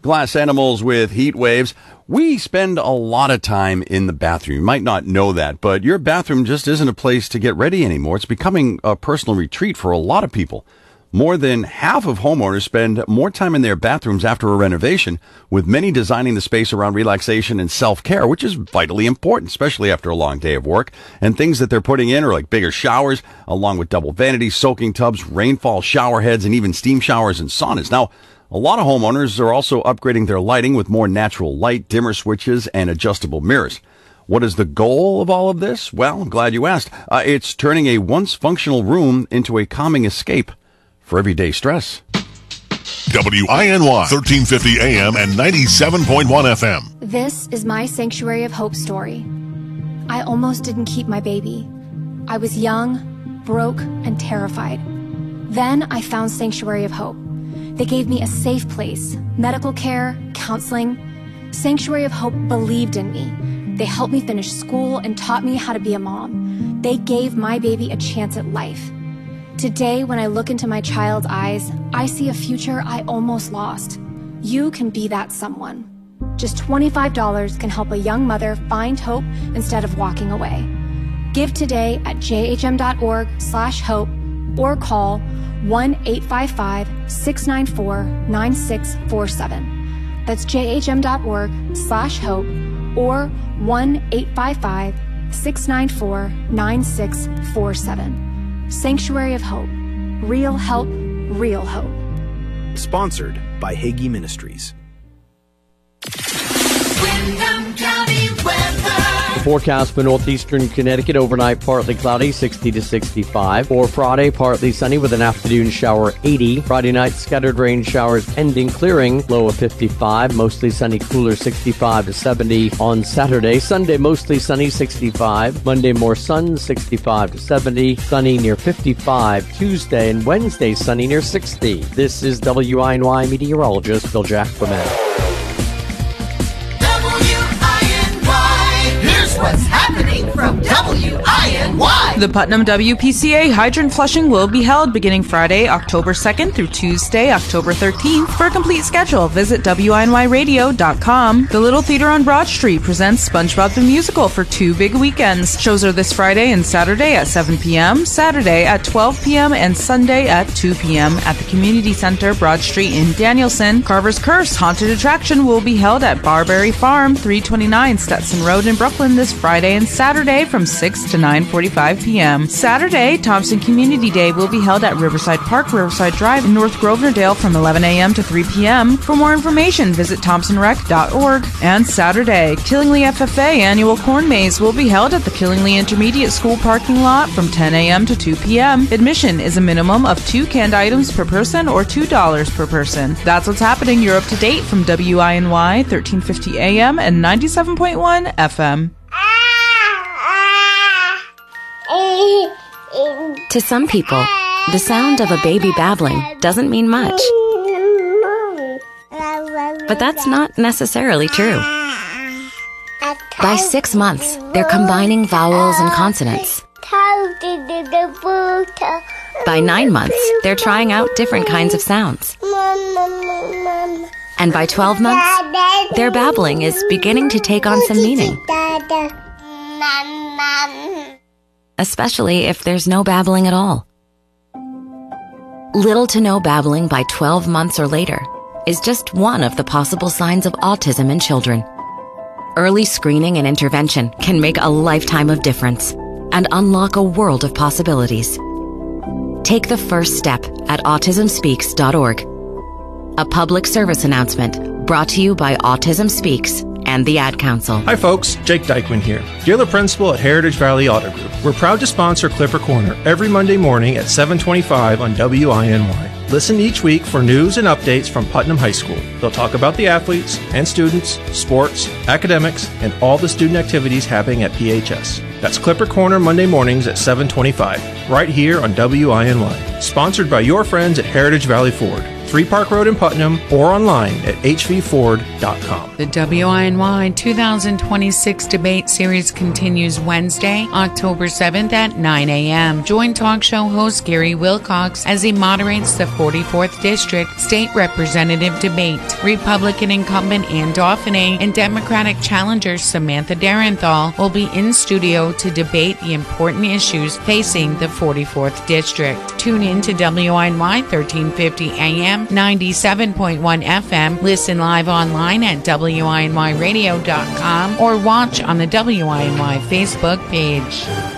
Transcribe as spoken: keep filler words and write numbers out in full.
Glass Animals with Heat Waves. We spend a lot of time in the bathroom. You might not know that, but your bathroom just isn't a place to get ready anymore. It's becoming a personal retreat for a lot of people. More than half of homeowners spend more time in their bathrooms after a renovation, with many designing the space around relaxation and self-care, which is vitally important, especially after a long day of work. And things that they're putting in are like bigger showers, along with double vanities, soaking tubs, rainfall shower heads, and even steam showers and saunas. Now, a lot of homeowners are also upgrading their lighting with more natural light, dimmer switches, and adjustable mirrors. What is the goal of all of this? Well, I'm glad you asked. Uh, it's turning a once functional room into a calming escape for everyday stress. W I N Y, thirteen fifty A M and ninety-seven point one F M. This is my Sanctuary of Hope story. I almost didn't keep my baby. I was young, broke, and terrified. Then I found Sanctuary of Hope. They gave me a safe place, medical care, counseling. Sanctuary of Hope believed in me. They helped me finish school and taught me how to be a mom. They gave my baby a chance at life. Today, when I look into my child's eyes, I see a future I almost lost. You can be that someone. Just twenty-five dollars can help a young mother find hope instead of walking away. Give today at jhm.org slash hope or call one eight five five, six nine four, nine six four seven. That's jhm.org slash hope or one eight five five, six nine four, nine six four seven. Sanctuary of Hope. Real help, real hope. Sponsored by Hagee Ministries. Windham County weather. Forecast for northeastern Connecticut, overnight partly cloudy, sixty to sixty-five. For Friday, partly sunny with an afternoon shower, eighty. Friday night, scattered rain showers ending clearing, low of fifty-five. Mostly sunny, cooler, sixty-five to seventy on Saturday. Sunday, mostly sunny, sixty-five. Monday, more sun, sixty-five to seventy. Sunny near fifty-five. Tuesday and Wednesday, sunny near sixty. This is W I N Y meteorologist Bill Jack Clement. What's happening from W I N Y? The Putnam W P C A hydrant flushing will be held beginning Friday, October second through Tuesday, October thirteenth. For a complete schedule, visit W I N Y radio dot com. The Little Theater on Broad Street presents SpongeBob the Musical for two big weekends. Shows are this Friday and Saturday at seven p.m., Saturday at twelve p.m., and Sunday at two p.m. at the Community Center, Broad Street in Danielson. Carver's Curse Haunted Attraction will be held at Barberry Farm, three twenty-nine Stetson Road in Brooklyn this Friday and Saturday from six to nine forty-five p.m. Saturday, Thompson Community Day will be held at Riverside Park, Riverside Drive in North Grosvenor from eleven a.m. to three p.m. For more information, visit thompson rec dot org. And Saturday, Killingly F F A Annual Corn Maze will be held at the Killingly Intermediate School parking lot from ten a.m. to two p.m. Admission is a minimum of two canned items per person or two dollars per person. That's what's happening. You're up to date from W I N Y, thirteen fifty A M and ninety-seven point one F M. To some people, the sound of a baby babbling doesn't mean much. But that's not necessarily true. By six months, they're combining vowels and consonants. By nine months, they're trying out different kinds of sounds. And by twelve months, their babbling is beginning to take on some meaning. Especially if there's no babbling at all. Little to no babbling by twelve months or later is just one of the possible signs of autism in children. Early screening and intervention can make a lifetime of difference and unlock a world of possibilities. Take the first step at autism speaks dot org. A public service announcement brought to you by Autism Speaks and the Ad Council. Hi folks, Jake Dykeman here, dealer principal at Heritage Valley Auto Group. We're proud to sponsor Clipper Corner every Monday morning at seven twenty-five on W I N Y. Listen each week for news and updates from Putnam High School. They'll talk about the athletes and students, sports, academics, and all the student activities happening at P H S. That's Clipper Corner Monday mornings at seven twenty-five, right here on W I N Y. Sponsored by your friends at Heritage Valley Ford, Three Park Road in Putnam, or online at h v ford dot com. The W I N Y two thousand twenty-six debate series continues Wednesday, October seventh at nine a.m. Join talk show host Gary Wilcox as he moderates the forty-fourth District State Representative debate. Republican incumbent Ann Dauphinée and Democratic challenger Samantha Darenthal will be in studio to debate the important issues facing the forty-fourth District. Tune in to W I N Y thirteen fifty A M, ninety-seven point one F M. Listen live online at W I N Y radio dot com or watch on the W I N Y Facebook page.